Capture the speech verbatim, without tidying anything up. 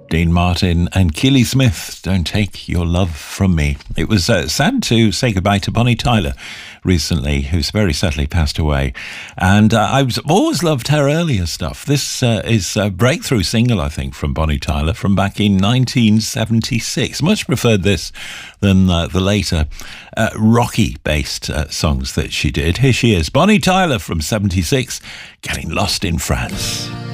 Dean Martin and Keely Smith, Don't Take Your Love From Me. It was uh, sad to say goodbye to Bonnie Tyler recently, who's very sadly passed away. And uh, I've always loved her earlier stuff. This uh, is a breakthrough single, I think, from Bonnie Tyler from back in nineteen seventy-six. Much preferred this than uh, the later uh, rocky-based uh, songs that she did. Here she is, Bonnie Tyler from seventy-six, Getting Lost in France.